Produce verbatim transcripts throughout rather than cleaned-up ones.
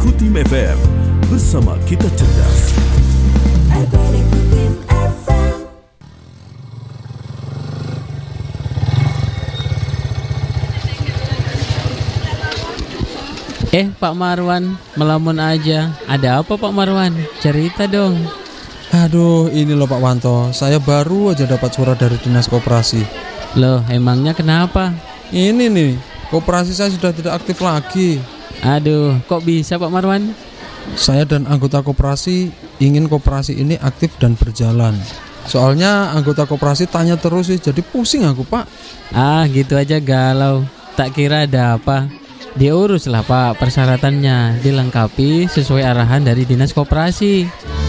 Kutim F M. Bersama kita cerdas. R P D Kutim F M. Eh Pak Marwan, melamun aja. Ada apa Pak Marwan? Cerita dong. Aduh, ini loh Pak Wanto, saya baru aja dapat surat dari Dinas Koperasi. Loh, emangnya kenapa? Ini nih, koperasi saya sudah tidak aktif lagi. Aduh, kok bisa Pak Marwan? Saya dan anggota koperasi ingin koperasi ini aktif dan berjalan. Soalnya anggota koperasi tanya terus sih, jadi pusing aku Pak. Ah, gitu aja galau. Tak kira ada apa. Diuruslah Pak persyaratannya, dilengkapi sesuai arahan dari Dinas Koperasi.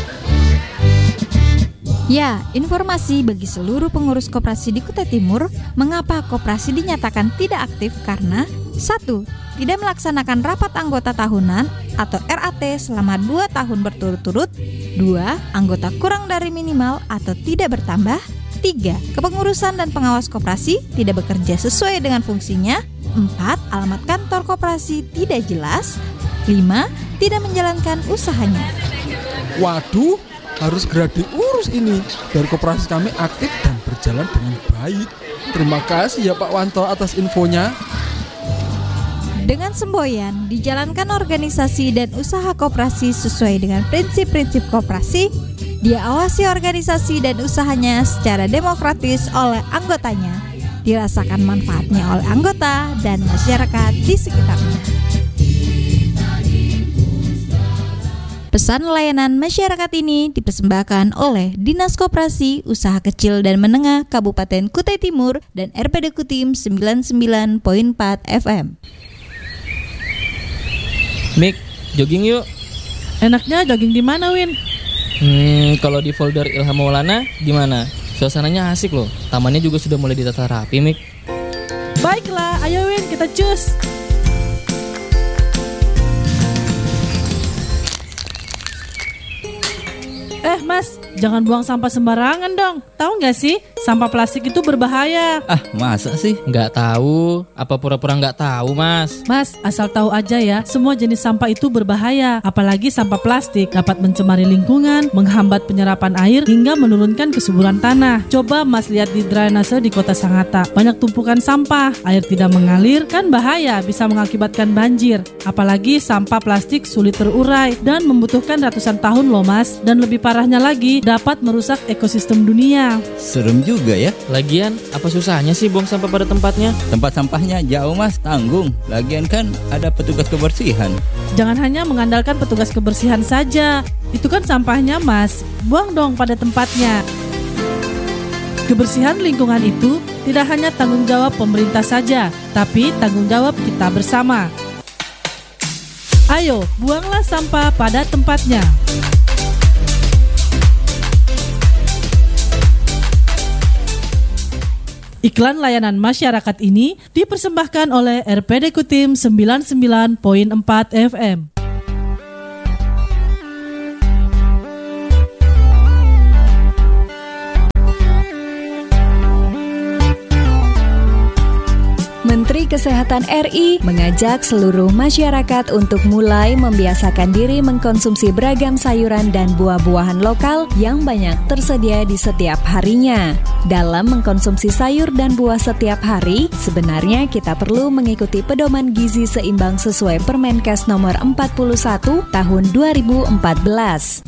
Ya, informasi bagi seluruh pengurus koperasi di Kutai Timur, mengapa koperasi dinyatakan tidak aktif karena satu. Tidak melaksanakan rapat anggota tahunan atau R A T selama dua tahun berturut-turut. Dua. Anggota kurang dari minimal atau tidak bertambah. Tiga. Kepengurusan dan pengawas koperasi tidak bekerja sesuai dengan fungsinya. Empat. Alamat kantor koperasi tidak jelas. Lima. Tidak menjalankan usahanya. Waduh, harus segera diurus ini. Dari koperasi kami aktif dan berjalan dengan baik. Terima kasih ya Pak Wanto atas infonya. Dengan semboyan, dijalankan organisasi dan usaha koperasi sesuai dengan prinsip-prinsip koperasi, diawasi organisasi dan usahanya secara demokratis oleh anggotanya, dirasakan manfaatnya oleh anggota dan masyarakat di sekitarnya. Pesan layanan masyarakat ini dipersembahkan oleh Dinas Koperasi Usaha Kecil dan Menengah Kabupaten Kutai Timur dan R P D Kutim sembilan puluh sembilan koma empat F M. Mik, jogging yuk. Enaknya jogging di mana, Win? Hmm, kalau di folder Ilham Maulana gimana? Suasananya asik loh. Tamannya juga sudah mulai ditata rapi, Mik. Baiklah, ayo Win, kita cus. Eh mas, jangan buang sampah sembarangan dong. Tahu nggak sih, sampah plastik itu berbahaya. Ah, masa sih? Nggak tahu. Apa pura-pura nggak tahu, Mas? Mas, asal tahu aja ya, semua jenis sampah itu berbahaya. Apalagi sampah plastik dapat mencemari lingkungan, menghambat penyerapan air, hingga menurunkan kesuburan tanah. Coba Mas lihat di drainase di Kota Sangatta. Banyak tumpukan sampah, air tidak mengalir, kan bahaya, bisa mengakibatkan banjir. Apalagi sampah plastik sulit terurai dan membutuhkan ratusan tahun loh Mas. Dan lebih parahnya lagi, dapat merusak ekosistem dunia. Serem juga ya. Lagian, apa susahnya sih buang sampah pada tempatnya? Tempat sampahnya jauh Mas, tanggung. Lagian kan ada petugas kebersihan. Jangan hanya mengandalkan petugas kebersihan saja. Itu kan sampahnya Mas. Buang dong pada tempatnya. Kebersihan lingkungan itu tidak hanya tanggung jawab pemerintah saja, tapi tanggung jawab kita bersama. Ayo, buanglah sampah pada tempatnya. Iklan layanan masyarakat ini dipersembahkan oleh R P D Kutim sembilan puluh sembilan koma empat F M. Menteri Kesehatan R I mengajak seluruh masyarakat untuk mulai membiasakan diri mengkonsumsi beragam sayuran dan buah-buahan lokal yang banyak tersedia di setiap harinya. Dalam mengkonsumsi sayur dan buah setiap hari, sebenarnya kita perlu mengikuti pedoman gizi seimbang sesuai Permenkes nomor empat puluh satu tahun dua ribu empat belas.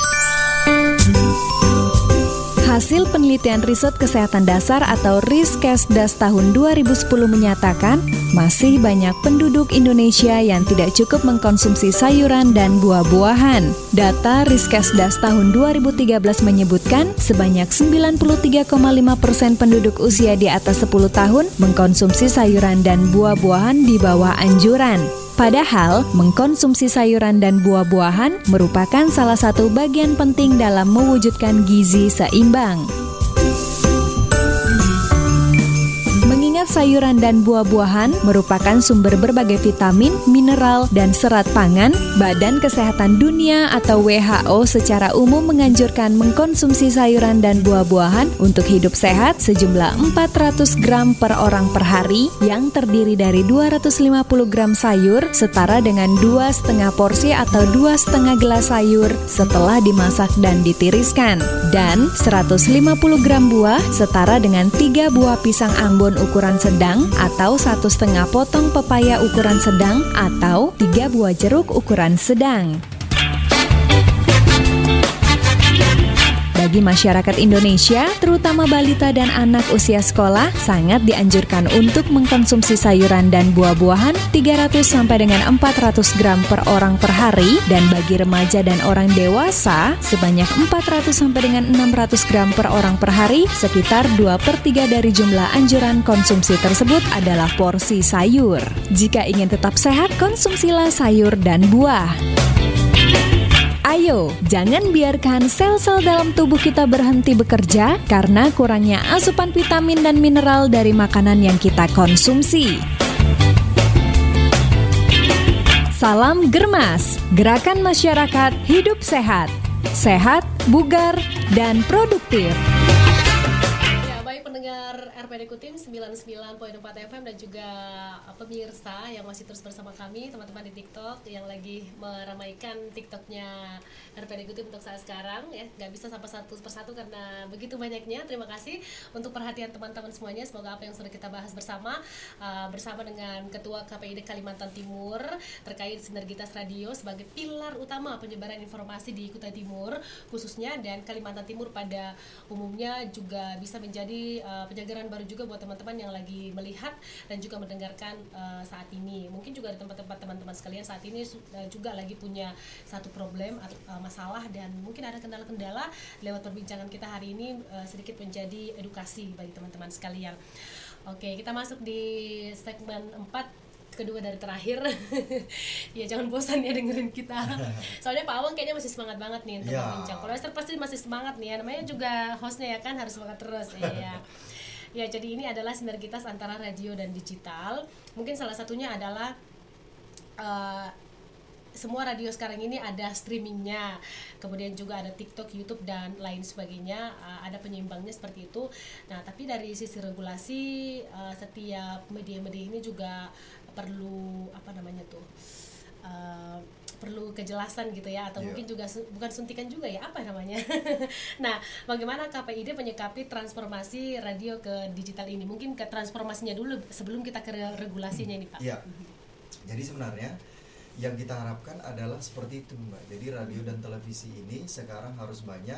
Hasil penelitian riset kesehatan dasar atau Riskesdas tahun dua ribu sepuluh menyatakan masih banyak penduduk Indonesia yang tidak cukup mengkonsumsi sayuran dan buah-buahan. Data Riskesdas tahun dua ribu tiga belas menyebutkan sebanyak sembilan puluh tiga koma lima persen penduduk usia di atas sepuluh tahun mengkonsumsi sayuran dan buah-buahan di bawah anjuran. Padahal, mengkonsumsi sayuran dan buah-buahan merupakan salah satu bagian penting dalam mewujudkan gizi seimbang. Sehat sayuran dan buah-buahan merupakan sumber berbagai vitamin, mineral, dan serat pangan. Badan Kesehatan Dunia atau W H O secara umum menganjurkan mengkonsumsi sayuran dan buah-buahan untuk hidup sehat sejumlah empat ratus gram per orang per hari, yang terdiri dari dua ratus lima puluh gram sayur setara dengan dua setengah porsi atau dua setengah gelas sayur setelah dimasak dan ditiriskan, dan seratus lima puluh gram buah setara dengan tiga buah pisang ambon ukuran sedang atau satu setengah potong pepaya ukuran sedang atau tiga buah jeruk ukuran sedang. Bagi masyarakat Indonesia, terutama balita dan anak usia sekolah, sangat dianjurkan untuk mengkonsumsi sayuran dan buah-buahan tiga ratus sampai dengan empat ratus gram per orang per hari, dan bagi remaja dan orang dewasa sebanyak empat ratus sampai dengan enam ratus gram per orang per hari. Sekitar dua per tiga dari jumlah anjuran konsumsi tersebut adalah porsi sayur. Jika ingin tetap sehat, konsumsilah sayur dan buah. Ayo, jangan biarkan sel-sel dalam tubuh kita berhenti bekerja karena kurangnya asupan vitamin dan mineral dari makanan yang kita konsumsi. Salam Germas, Gerakan Masyarakat Hidup Sehat. Sehat, bugar, dan produktif. R P D Kutim sembilan puluh sembilan koma empat F M dan juga pemirsa yang masih terus bersama kami, teman-teman di TikTok yang lagi meramaikan TikToknya R P D Kutim untuk saat sekarang ya. Gak bisa sampai satu persatu karena begitu banyaknya. Terima kasih untuk perhatian teman-teman semuanya. Semoga apa yang sudah kita bahas bersama uh, bersama dengan Ketua K P I D Kalimantan Timur terkait sinergitas radio sebagai pilar utama penyebaran informasi di Kutai Timur khususnya, dan Kalimantan Timur pada umumnya juga bisa menjadi uh, penjagaan baru juga buat teman-teman yang lagi melihat dan juga mendengarkan uh, saat ini. Mungkin juga di tempat-tempat teman-teman sekalian saat ini uh, juga lagi punya satu problem atau uh, masalah, dan mungkin ada kendala-kendala. Lewat perbincangan kita hari ini uh, sedikit menjadi edukasi bagi teman-teman sekalian. Oke, kita masuk di segmen empat, kedua dari terakhir. Ya jangan bosan ya dengerin kita. Soalnya Pak Awang kayaknya masih semangat banget nih untuk ya. berbincang. Kalau Esther pasti masih semangat nih ya. Namanya juga hostnya ya kan, harus semangat terus. Iya. Ya, jadi ini adalah sinergitas antara radio dan digital. Mungkin salah satunya adalah uh, semua radio sekarang ini ada streamingnya, kemudian juga ada TikTok, YouTube, dan lain sebagainya, uh, ada penyeimbangnya seperti itu. Nah, tapi dari sisi regulasi, uh, setiap media-media ini juga perlu apa namanya tuh, uh, perlu kejelasan gitu ya, atau yeah. mungkin juga su- bukan suntikan juga ya, apa namanya. Nah, bagaimana K P I D menyikapi transformasi radio ke digital ini? Mungkin ke transformasinya dulu sebelum kita ke regulasinya ini Pak. Iya, jadi sebenarnya yang kita harapkan adalah seperti itu Mbak. Jadi radio dan televisi ini sekarang harus banyak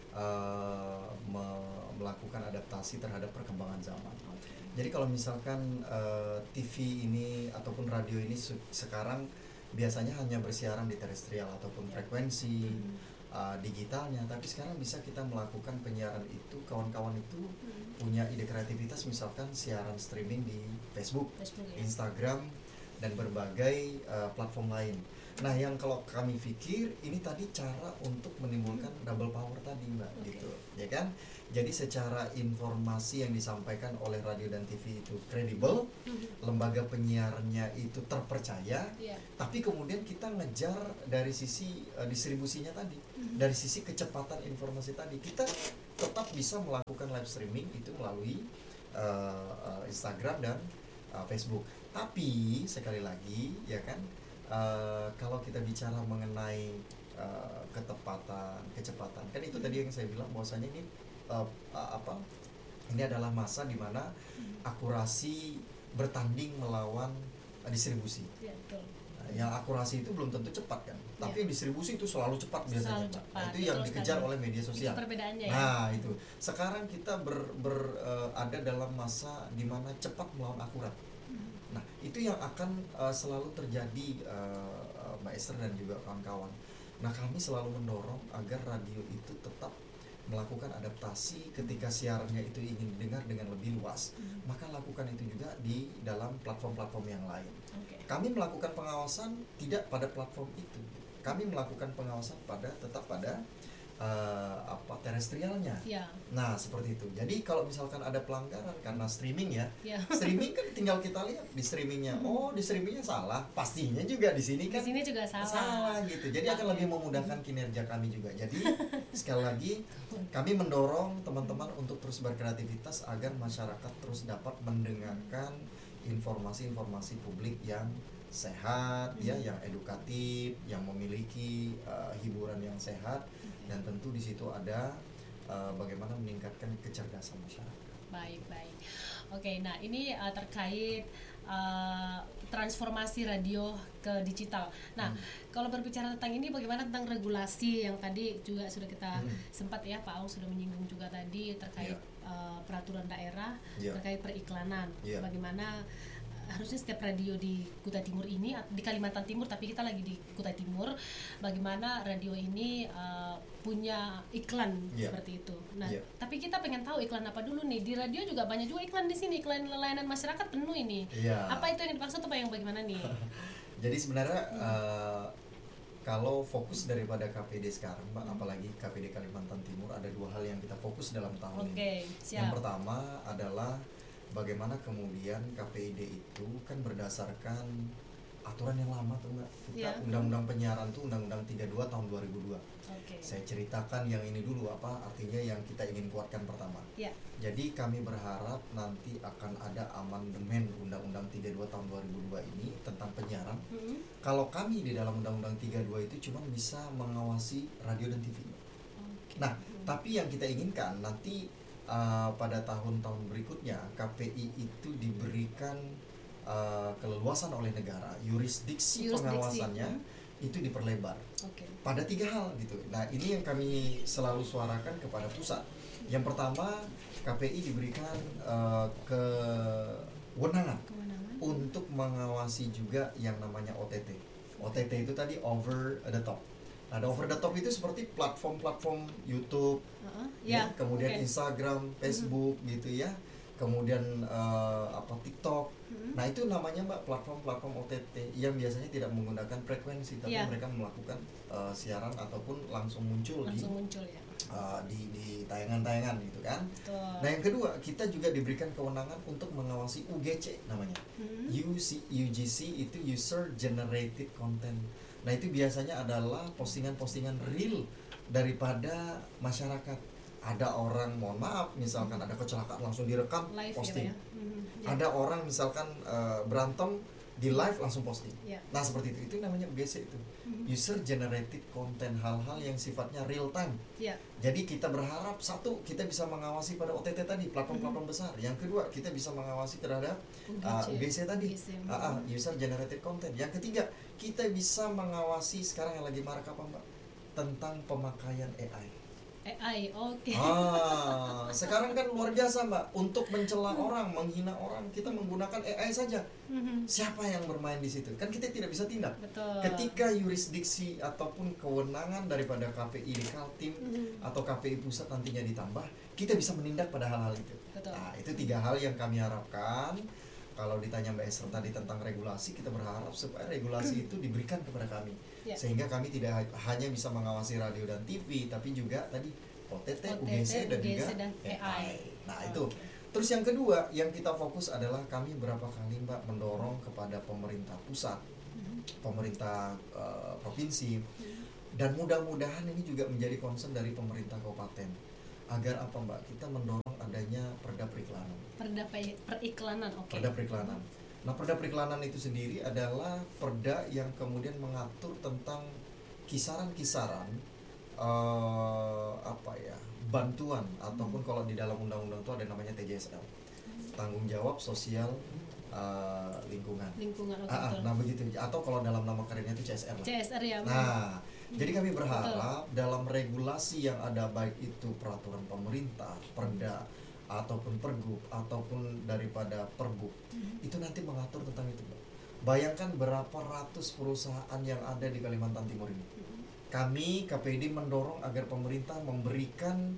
uh, me- melakukan adaptasi terhadap perkembangan zaman. Okay. Jadi kalau misalkan uh, T V ini ataupun radio ini su- sekarang biasanya hanya bersiaran di terestrial ataupun yeah. frekuensi mm. uh, digitalnya, tapi sekarang bisa kita melakukan penyiaran itu. Kawan-kawan itu mm. punya ide kreativitas, misalkan siaran streaming di Facebook, Facebook ya. Instagram, dan berbagai uh, platform lain. Nah, yang kalau kami pikir ini tadi cara untuk menimbulkan double power tadi Mbak, okay. gitu, ya kan? Jadi secara informasi yang disampaikan oleh radio dan T V itu kredibel, mm-hmm. lembaga penyiarnya itu terpercaya, yeah. tapi kemudian kita ngejar dari sisi uh, distribusinya tadi, mm-hmm. dari sisi kecepatan informasi tadi, kita tetap bisa melakukan live streaming itu melalui uh, uh, Instagram dan uh, Facebook. Tapi sekali lagi ya kan, uh, kalau kita bicara mengenai uh, ketepatan, kecepatan, kan itu tadi yang saya bilang bahwasanya ini uh, uh, apa? Ini adalah masa di mana akurasi bertanding melawan uh, distribusi. Ya, betul. Nah, yang akurasi itu belum tentu cepat kan, ya. Tapi yang distribusi itu selalu cepat biasanya. Selalu cepat. Nah, itu yang dikejar sekali oleh media sosial. Itu perbedaannya ya. Nah, itu. Sekarang kita ber, ber uh, ada dalam masa di mana cepat melawan akurat. Nah, itu yang akan uh, selalu terjadi uh, Mbak Esther dan juga kawan-kawan. Nah, kami selalu mendorong agar radio itu tetap melakukan adaptasi ketika siarannya itu ingin didengar dengan lebih luas, hmm. maka lakukan itu juga di dalam platform-platform yang lain. Okay. Kami melakukan pengawasan tidak pada platform itu. Kami melakukan pengawasan pada tetap pada uh, apa terestrialnya. Ya. Nah seperti itu. Jadi kalau misalkan ada pelanggaran karena streaming ya, ya. streaming kan tinggal kita lihat di streamingnya. Oh di streamingnya salah, pastinya juga di sini kan. Di sini juga salah. Salah gitu. Jadi akan lebih memudahkan kinerja kami juga. Jadi sekali lagi kami mendorong teman-teman untuk terus berkreativitas agar masyarakat terus dapat mendengarkan informasi-informasi publik yang sehat, hmm. ya, yang edukatif, yang memiliki uh, hiburan yang sehat, okay. dan tentu di situ ada uh, bagaimana meningkatkan kecerdasan masyarakat. Baik, baik. Oke, nah ini uh, terkait uh, transformasi radio ke digital. Nah, hmm. kalau berbicara tentang ini, bagaimana tentang regulasi yang tadi juga sudah kita hmm. sempat ya, Pak Aung sudah menyinggung juga tadi terkait yeah. uh, peraturan daerah yeah. terkait periklanan. Yeah. Bagaimana harusnya setiap radio di Kutai Timur ini, di Kalimantan Timur, tapi kita lagi di Kutai Timur, bagaimana radio ini uh, punya iklan yeah. seperti itu. Nah, yeah. tapi kita pengen tahu iklan apa dulu nih. Di radio juga banyak juga iklan di sini, iklan layanan masyarakat penuh ini. Yeah. Apa itu yang dimaksud, apa yang bagaimana nih? Jadi sebenarnya hmm. uh, kalau fokus daripada K P D sekarang, Mbak, hmm. apalagi K P D Kalimantan Timur, ada dua hal yang kita fokus dalam tahun okay, ini. Siap. Yang pertama adalah bagaimana kemudian K P I D itu kan berdasarkan aturan yang lama tuh Mbak. Kita yeah. Undang-Undang Penyiaran tuh Undang-Undang tiga puluh dua tahun dua ribu dua. Okay. Saya ceritakan yang ini dulu, apa artinya yang kita ingin kuatkan pertama. Yeah. Jadi kami berharap nanti akan ada amandemen Undang-Undang tiga puluh dua tahun dua ribu dua ini tentang penyiaran. Mm-hmm. Kalau kami di dalam Undang-Undang tiga puluh dua itu cuma bisa mengawasi radio dan T V. Okay. Nah, mm-hmm. tapi yang kita inginkan nanti Uh, pada tahun-tahun berikutnya K P I itu diberikan uh, keleluasan oleh negara, yurisdiksi, yurisdiksi. pengawasannya hmm. itu diperlebar okay. pada tiga hal gitu. Nah ini yang kami selalu suarakan kepada pusat. Yang pertama, K P I diberikan uh, kewenangan untuk mengawasi juga yang namanya O T T. O T T itu tadi over the top. Nah, over the top itu seperti platform-platform YouTube, uh-huh. ya, ya, kemudian okay. Instagram, Facebook, uh-huh. gitu ya, kemudian uh, apa TikTok. Uh-huh. Nah itu namanya Mbak platform-platform O T T yang biasanya tidak menggunakan frekuensi, tapi yeah. mereka melakukan uh, siaran ataupun langsung muncul langsung di muncul, ya. uh, di di tayangan-tayangan gitu kan. Betul. Nah yang kedua, kita juga diberikan kewenangan untuk mengawasi U G C namanya. Uh-huh. U C, U G C itu User Generated Content. Nah itu biasanya adalah postingan-postingan real daripada masyarakat. Ada orang, mohon maaf, misalkan ada kecelakaan langsung direkam, live posting. Ya, ya? Mm-hmm. yeah. Ada orang misalkan uh, berantem di live langsung posting. Yeah. Nah seperti itu, itu namanya U G C itu. Mm-hmm. User Generated Content, hal-hal yang sifatnya real time. Yeah. Jadi kita berharap satu, kita bisa mengawasi pada O T T tadi, platform-platform mm-hmm. besar. Yang kedua, kita bisa mengawasi terhadap uh, U G C tadi, U G C. Uh, uh, User Generated Content. Yang ketiga, kita bisa mengawasi sekarang yang lagi marak apa Mbak? Tentang pemakaian A I. A I, oke. Okay. Ah, sekarang kan luar biasa Mbak, untuk mencela orang, menghina orang, kita menggunakan A I saja. Mm-hmm. Siapa yang bermain di situ? Kan kita tidak bisa tindak. Betul. Ketika yurisdiksi ataupun kewenangan daripada K P I di Kaltim mm-hmm. atau K P I pusat nantinya ditambah, kita bisa menindak pada hal-hal itu. Betul. Nah, itu tiga hal yang kami harapkan. Kalau ditanya Mbak Esther tadi tentang regulasi, kita berharap supaya regulasi itu diberikan kepada kami, yeah. sehingga kami tidak hanya bisa mengawasi radio dan T V, tapi juga tadi O T T, O T T U G C, dan juga dan A I. Nah itu. Terus yang kedua yang kita fokus adalah kami berapa kali Mbak mendorong kepada pemerintah pusat, mm-hmm. pemerintah uh, provinsi, mm-hmm. dan mudah-mudahan ini juga menjadi concern dari pemerintah kabupaten. Agar apa Mbak? Kita mendorong adanya perda periklanan. Perda periklanan, oke. Okay. Perda periklanan. Nah, perda periklanan itu sendiri adalah perda yang kemudian mengatur tentang kisaran-kisaran uh, apa ya, bantuan ataupun hmm. kalau di dalam undang-undang itu ada namanya T J S L. Tanggung jawab sosial uh, lingkungan. Lingkungan, oke. Okay, nah, begitu. Atau kalau dalam nama kerennya itu C S R lah. C S R ya. Nah, jadi kami berharap betul. Dalam regulasi yang ada, baik itu peraturan pemerintah, perda, ataupun pergub, ataupun daripada perbuk, mm-hmm. itu nanti mengatur tentang itu. Bayangkan berapa ratus perusahaan yang ada di Kalimantan Timur ini. Mm-hmm. Kami K P I D mendorong agar pemerintah memberikan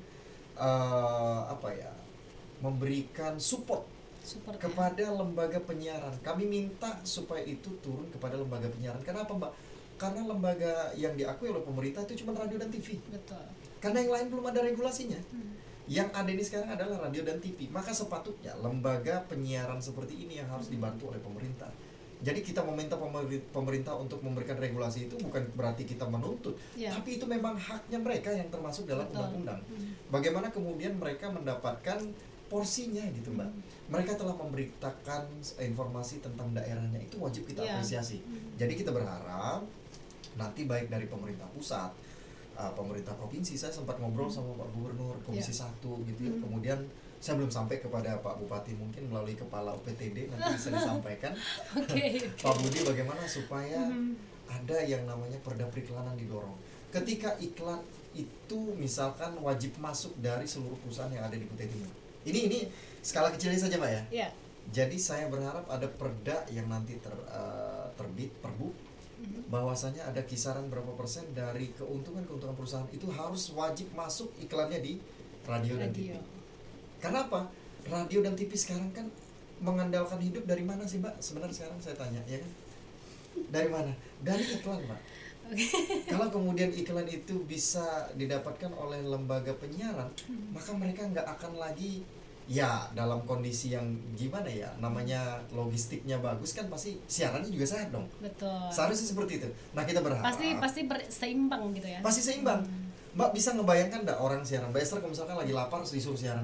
uh, apa ya, memberikan support, support kepada ya. lembaga penyiaran. Kami minta supaya itu turun kepada lembaga penyiaran. Kenapa Mbak? Karena lembaga yang diakui oleh pemerintah itu cuma radio dan T V. Betul. Karena yang lain belum ada regulasinya. Hmm. Yang ada ini sekarang adalah radio dan T V. Maka sepatutnya lembaga penyiaran seperti ini yang harus dibantu oleh pemerintah. Jadi kita meminta pemerintah untuk memberikan regulasi itu bukan berarti kita menuntut, ya. Tapi itu memang haknya mereka yang termasuk dalam Betul. undang-undang. Hmm. Bagaimana kemudian mereka mendapatkan porsinya gitu Mbak. Hmm. Mereka telah memberitakan informasi tentang daerahnya, itu wajib kita ya. apresiasi. Hmm. Jadi kita berharap nanti baik dari pemerintah pusat, uh, pemerintah provinsi, saya sempat ngobrol hmm. sama Pak Gubernur Komisi ya. satu gitu ya. Hmm. Kemudian saya belum sampai kepada Pak Bupati, mungkin melalui Kepala U P T D nanti bisa disampaikan. okay, okay. Pak Budi bagaimana supaya mm-hmm. ada yang namanya perda periklanan didorong. Ketika iklan itu misalkan wajib masuk dari seluruh perusahaan yang ada di Kutai Timur. Ini ini skala kecilnya saja Pak ya. Yeah. Jadi saya berharap ada perda yang nanti ter, uh, terbit perbu mm-hmm. bahwasanya ada kisaran berapa persen dari keuntungan-keuntungan perusahaan itu harus wajib masuk iklannya di radio, radio. dan T V. Karena apa? Radio dan T V sekarang kan mengandalkan hidup dari mana sih Mbak? Sebenarnya sekarang saya tanya, ya kan? Dari mana? Dari iklan Mbak. Okay. Kalau kemudian iklan itu bisa didapatkan oleh lembaga penyiaran, hmm. maka mereka nggak akan lagi, ya dalam kondisi yang gimana ya, namanya logistiknya bagus kan pasti siarannya juga sehat dong. Betul. Seharusnya seperti itu. Nah kita berharap. Pasti pasti seimbang gitu ya. Pasti seimbang. Hmm. Mbak bisa ngebayangkan nggak orang siaran? Mbak Esther kalau misalkan lagi lapar disuruh siaran.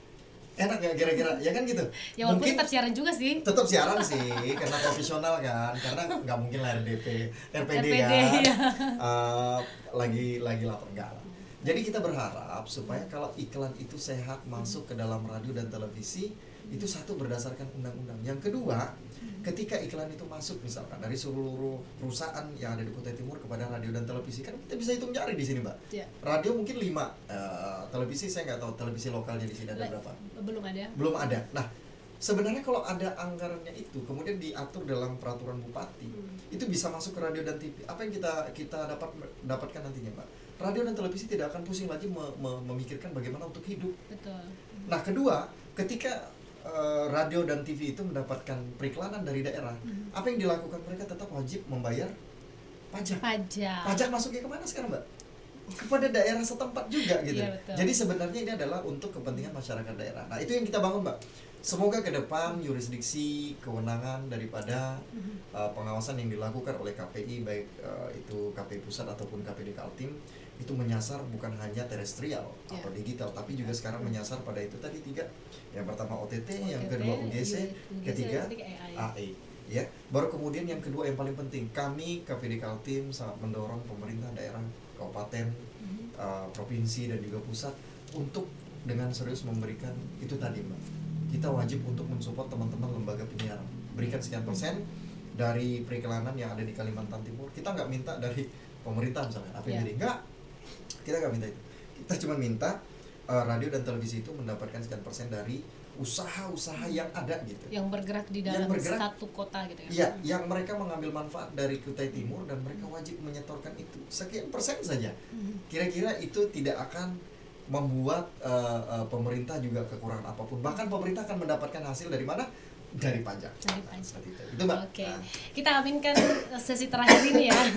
Enak ya kira-kira, ya kan gitu. Ya walaupun mungkin tetap siaran juga sih. Tetap siaran sih, karena profesional kan, karena nggak mungkin lah R D P, R P D, R P D kan, ya. uh, lagi lagi lapar enggak lah. Jadi kita berharap supaya kalau iklan itu sehat masuk ke dalam radio dan televisi, itu satu berdasarkan undang-undang. Yang kedua, ketika iklan itu masuk misalkan dari seluruh perusahaan yang ada di Kutai Timur kepada radio dan televisi, kan kita bisa hitung jari di sini Mbak. Ya. Radio mungkin lima, uh, televisi saya nggak tahu televisi lokalnya di sini ada berapa. Belum ada. Belum ada. Nah sebenarnya kalau ada anggarannya itu kemudian diatur dalam peraturan bupati, hmm. itu bisa masuk ke radio dan T V. Apa yang kita kita dapat dapatkan nantinya Mbak? Radio dan televisi tidak akan pusing lagi me- me- memikirkan bagaimana untuk hidup. Betul. Nah kedua, ketika uh, radio dan T V itu mendapatkan periklanan dari daerah, hmm. apa yang dilakukan? Mereka tetap wajib membayar pajak. Pajak. Pajak masuknya kemana sekarang Mbak? Kepada daerah setempat juga gitu. Iya, jadi sebenarnya ini adalah untuk kepentingan masyarakat daerah. Nah itu yang kita bangun Mbak. Semoga ke depan yurisdiksi, kewenangan daripada uh, pengawasan yang dilakukan oleh K P I, baik uh, itu K P I Pusat ataupun K P D Kaltim, itu menyasar bukan hanya terestrial yeah. atau digital, tapi juga sekarang menyasar pada itu tadi tiga. Yang pertama O T T, O T T yang kedua U G C, ketiga A I. Ya, baru kemudian yang kedua yang paling penting, kami K P D Kaltim sangat mendorong pemerintah daerah, kabupaten, mm-hmm. uh, provinsi dan juga pusat untuk dengan serius memberikan itu tadi Mbak. Kita wajib untuk mensupport teman-teman lembaga penyiaran. Berikan sekian persen dari periklanan yang ada di Kalimantan Timur. Kita nggak minta dari pemerintah misalnya, A P B D, yeah. nggak. Kita nggak minta itu. Kita cuma minta uh, radio dan televisi itu mendapatkan sekian persen dari usaha-usaha yang ada gitu. Yang bergerak di dalam bergerak, satu kota gitu ya. Iya, yang mereka mengambil manfaat dari Kutai Timur dan mereka wajib menyetorkan itu. Sekian persen saja. Kira-kira itu tidak akan membuat uh, uh, pemerintah juga kekurangan apapun. Bahkan pemerintah akan mendapatkan hasil dari mana? Dari pajak. Dari pajak. Itu, itu Mbak. Oke. Okay. Nah. Kita aminkan sesi terakhir ini ya.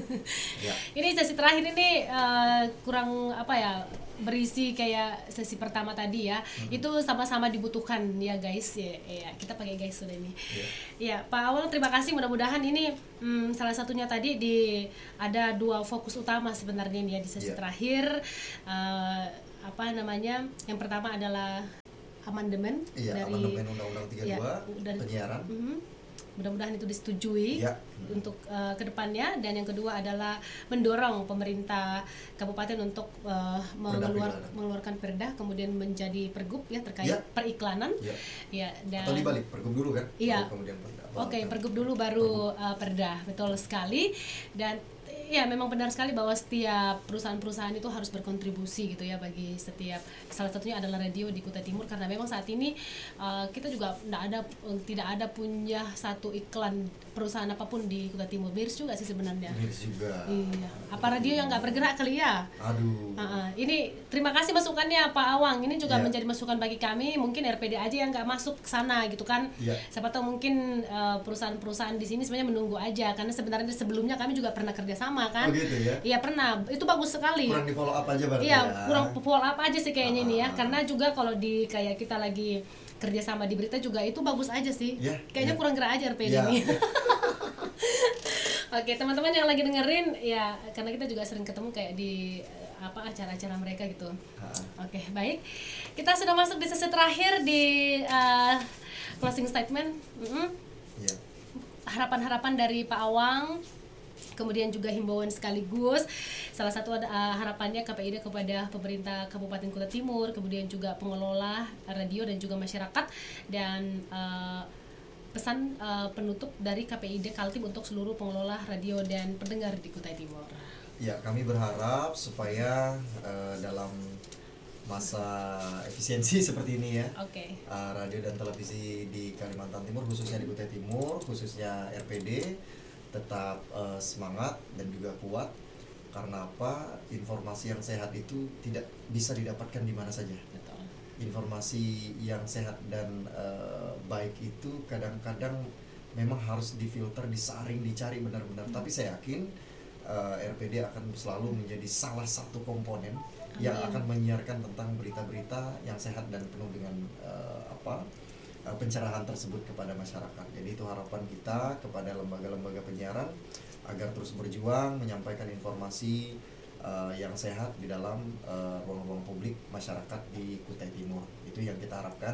ya. Ini sesi terakhir ini uh, kurang apa ya? Berisi kayak sesi pertama tadi ya. Hmm. Itu sama-sama dibutuhkan ya guys. Ya, ya kita pakai guys sudah ini. Ya. Ya, Pak Awang terima kasih. Mudah-mudahan ini hmm, salah satunya tadi di ada dua fokus utama sebenarnya ini ya di sesi ya. terakhir. Uh, apa namanya? Yang pertama adalah amandemen iya, dari amandemen Undang-Undang tiga puluh dua ya, dari, penyiaran. Uh-huh. Mudah-mudahan itu disetujui ya. untuk uh, kedepannya. Dan yang kedua adalah mendorong pemerintah kabupaten untuk uh, mengeluar, mengeluarkan perda kemudian menjadi pergub ya terkait ya. periklanan. Ya. Ya, dan atau dibalik pergub dulu kan? Iya. Kemudian perda. Oke, okay, pergub dulu baru pergub. Uh, perda. Betul sekali. Dan ya memang benar sekali bahwa setiap perusahaan-perusahaan itu harus berkontribusi gitu ya bagi setiap, salah satunya adalah radio di Kutai Timur, karena memang saat ini uh, kita juga tidak ada tidak ada punya satu iklan perusahaan apapun di Kutai Timur. Mirs juga sih sebenarnya. Mirs juga. Iya. Apa radio yang nggak bergerak kali ya? Aduh. Uh-uh. Ini terima kasih masukannya Pak Awang. Ini juga yeah. menjadi masukan bagi kami. Mungkin R P D aja yang nggak masuk ke sana gitu kan? Yeah. Siapa tahu mungkin uh, perusahaan-perusahaan di sini sebenarnya menunggu aja, karena sebenarnya sebelumnya kami juga pernah kerjasama sama kan. Oh gitu ya? Iya pernah, itu bagus sekali. Kurang di follow up aja berarti Iya, ya? kurang follow up aja sih kayaknya Ah. ini ya. Karena juga kalau di kayak kita lagi kerja sama di berita juga itu bagus aja sih. Ya, Kayaknya ya. kurang gerak aja R P D Ya. ini. Oke, teman-teman yang lagi dengerin ya, karena kita juga sering ketemu kayak di eh, apa acara-acara mereka gitu. Ah. Oke, baik. Kita sudah masuk di sesi terakhir di uh, closing statement. Mm-mm. Iya. Harapan-harapan dari Pak Awang, kemudian juga himbauan sekaligus. Salah satu ada uh, harapannya K P I D kepada pemerintah Kabupaten Kutai Timur, kemudian juga pengelola radio dan juga masyarakat, dan uh, pesan uh, penutup dari K P I D Kaltim untuk seluruh pengelola radio dan pendengar di Kutai Timur. Ya, kami berharap supaya uh, dalam masa efisiensi seperti ini ya, Oke. uh, radio dan televisi di Kalimantan Timur, khususnya di Kutai Timur, khususnya R P D, tetap uh, semangat dan juga kuat. Karena apa? Informasi yang sehat itu tidak bisa didapatkan di mana saja. Betul. Informasi yang sehat dan uh, baik itu kadang-kadang memang harus difilter, disaring, dicari benar-benar. Hmm. Tapi saya yakin uh, R P D akan selalu menjadi salah satu komponen Amin. yang akan menyiarkan tentang berita-berita yang sehat dan penuh dengan uh, apa uh, pencerahan tersebut kepada masyarakat. Jadi itu harapan kita kepada lembaga-lembaga penyiaran agar terus berjuang menyampaikan informasi uh, yang sehat di dalam uh, ruang-ruang publik masyarakat di Kutai Timur. Itu yang kita harapkan.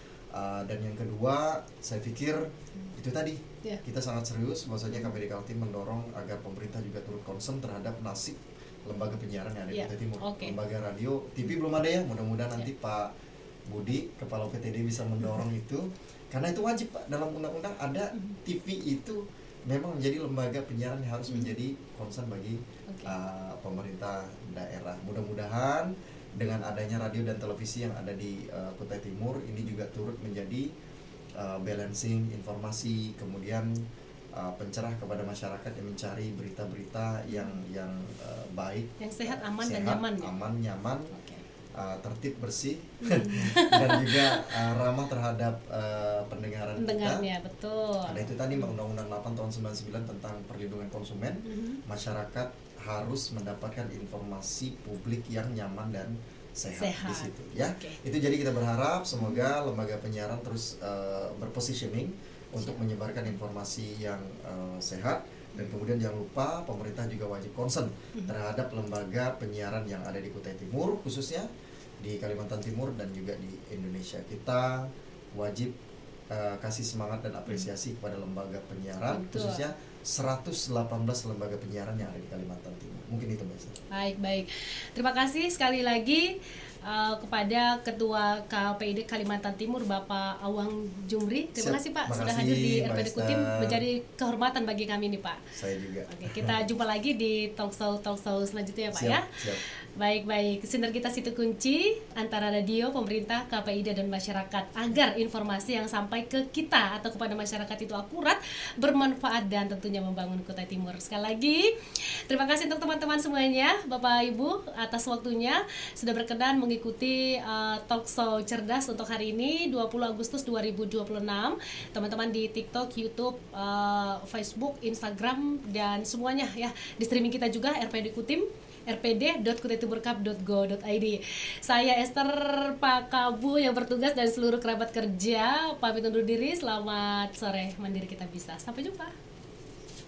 Uh, dan yang kedua, saya pikir itu tadi Yeah. kita sangat serius, bahwasanya K P D Kaltim mendorong agar pemerintah juga turut concern terhadap nasib lembaga penyiaran yang ada di Yeah. Kutai Timur. Okay. Lembaga radio, T V belum ada ya. Mudah-mudahan nanti Pak Budi, Kepala P T D, bisa mendorong itu, karena itu wajib Pak, dalam undang-undang ada T V itu memang menjadi lembaga penyiaran yang harus menjadi concern bagi Okay. uh, pemerintah daerah. Mudah-mudahan dengan adanya radio dan televisi yang ada di uh, Kutai Timur ini juga turut menjadi uh, balancing informasi, kemudian uh, pencerah kepada masyarakat yang mencari berita-berita yang yang uh, baik, Yang sehat, aman, dan sehat, nyaman ya? aman, nyaman, Oke. uh, tertib, bersih, Hmm. dan juga uh, ramah terhadap uh, pendengaran kita. Pendengarnya, betul. Ada itu tadi Undang-Undang delapan tahun sembilan puluh sembilan tentang perlindungan konsumen. Mhm. Masyarakat harus mendapatkan informasi publik yang nyaman dan sehat, Sehat. di situ ya. Oke. Itu jadi kita berharap semoga lembaga penyiaran terus uh, berpositioning untuk menyebarkan informasi yang uh, sehat, dan kemudian jangan lupa pemerintah juga wajib concern terhadap lembaga penyiaran yang ada di Kutai Timur, khususnya di Kalimantan Timur dan juga di Indonesia. Kita wajib uh, kasih semangat dan apresiasi kepada lembaga penyiaran, Betul. khususnya seratus delapan belas lembaga penyiaran yang ada di Kalimantan Timur. Mungkin itu Mbak Esther. Baik, baik. Terima kasih sekali lagi uh, kepada Ketua K P I D Kalimantan Timur, Bapak Awang Jumri. Terima Siap. kasih Pak Makasih, sudah hadir di R P D Mbak Kutim, Esther. menjadi kehormatan bagi kami nih Pak. Saya juga. Oke, kita jumpa lagi di talk show talk show selanjutnya ya Pak Siap, ya. siap. Baik, baik. Sinergitas itu kunci antara radio, pemerintah, K P I D dan masyarakat agar informasi yang sampai ke kita atau kepada masyarakat itu akurat, bermanfaat dan tentunya membangun Kutai Timur. Sekali lagi, terima kasih untuk teman-teman semuanya, Bapak Ibu atas waktunya sudah berkenan mengikuti uh, talk show cerdas untuk hari ini dua puluh Agustus dua ribu dua puluh enam. Teman-teman di TikTok, YouTube, uh, Facebook, Instagram dan semuanya ya, di streaming kita juga R P D Kutim, r p d dot kutaitimurcup dot go dot i d. Saya Esther Pak Kabu yang bertugas dan seluruh kerabat kerja pamit undur diri. Selamat sore, Mandiri Kita Bisa. Sampai jumpa.